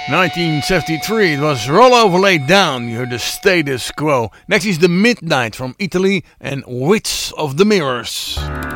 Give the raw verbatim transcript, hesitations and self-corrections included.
nineteen seventy-three, it was Roll Over Lay Down, you heard the status quo. Next is The Midnight from Italy and Wits of the Mirrors.